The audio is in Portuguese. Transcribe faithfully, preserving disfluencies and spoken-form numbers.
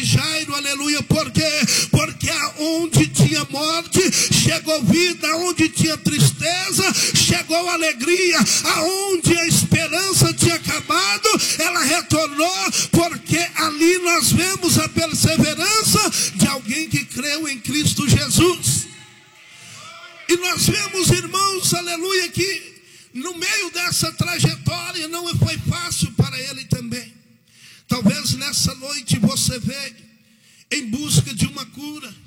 de Jairo, aleluia. Por quê? Porque onde tinha morte, chegou vida. Onde tinha tristeza, chegou alegria. Aonde a esperança tinha acabado, ela retornou. Porque ali nós vemos a perseverança de alguém que creu em Cristo Jesus. E nós vemos, irmãos, aleluia, que no meio dessa trajetória não foi fácil para ele também. Talvez nessa noite você veio em busca de uma cura.